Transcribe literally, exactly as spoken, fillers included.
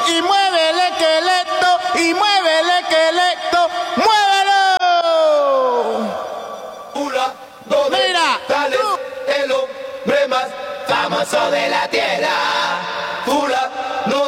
y mueve el esqueleto, y mueve el esqueleto, ¡muévelo! Una, dos, Mira, dale, tú. el hombre más famoso de la tierra. Fula, no